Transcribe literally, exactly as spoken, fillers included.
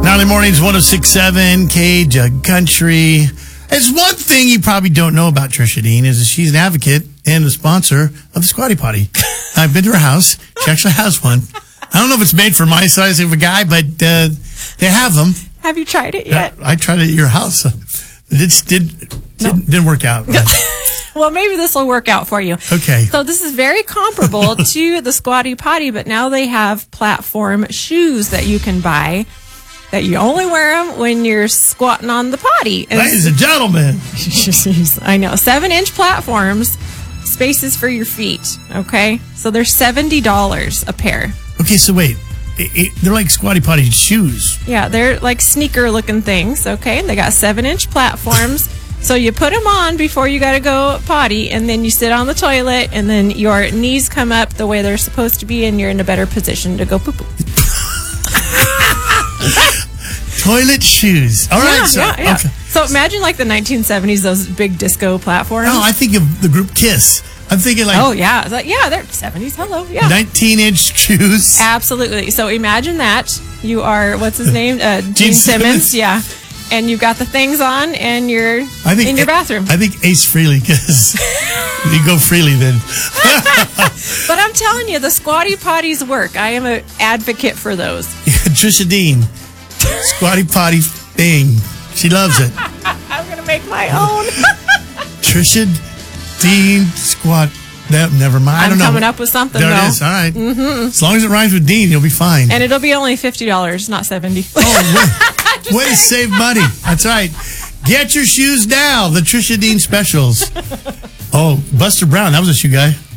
Nightly Mornings, one oh six point seven, Cajun Country. There's one thing you probably don't know about Trisha Dean is that she's an advocate and the sponsor of the Squatty Potty. I've been to her house. She actually has one. I don't know if it's made for my size of a guy, but uh, they have them. Have you tried it yet? I, I tried it at your house. It did, did, No. didn't work out. Well, maybe this will work out for you. Okay. So this is very comparable to the Squatty Potty, but now they have platform shoes that you can buy that you only wear them when you're squatting on the potty. And Ladies and gentlemen. I know. Seven-inch platforms, spaces for your feet, okay? So they're seventy dollars a pair. Okay, so wait. It, it, they're like Squatty Potty shoes. Yeah, they're like sneaker-looking things, okay? They got seven-inch platforms. So you put them on before you got to go potty, and then you sit on the toilet, and then your knees come up the way they're supposed to be, and you're in a better position to go poo-poo. Toilet shoes. All right. Yeah, so, yeah, yeah. Okay. So imagine like the nineteen seventies, those big disco platforms. No, I think of the group Kiss. I'm thinking like oh, yeah. It's like, yeah, they're seventies. Hello. Yeah. nineteen-inch shoes. Absolutely. So imagine that. You are, what's his name? Uh, Gene, Gene Simmons. Simmons. Yeah. And you've got the things on, and you're I think in your bathroom. I think Ace Frehley, because you go freely then. But I'm telling you, the Squatty Potties work. I am an advocate for those. Trisha Dean, Squatty Potty thing. She loves it. I'm going to make my own. Trisha Dean Squat. No, never mind. I I'm don't know. coming up with something, there though. it is. All right. Mm-hmm. As long as it rhymes with Dean, you'll be fine. And it'll be only fifty dollars, not seventy dollars. Oh, way, way to save money. That's right. Get your shoes now. The Trisha Dean specials. Oh, Buster Brown. That was a shoe guy.